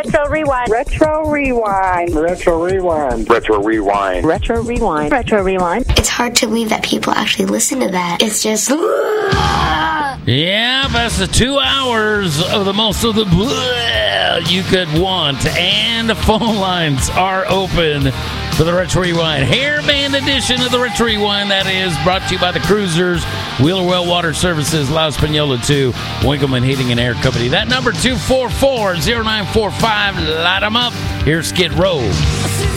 Retro Rewind. Retro Rewind. Retro Rewind. Retro Rewind. Retro Rewind. Retro Rewind. It's hard to believe that people actually listen to that. It's just... Yeah, that's the 2 hours of the most of the you could want. And the phone lines are open for the Retro Rewind. Hairband edition of the Retro Rewind, that is, brought to you by the Cruisers, Wheeler Well Water Services, La Española 2, Winkleman Heating and Air Company. That number, 244-0945. Light them up. Here's Skid Row.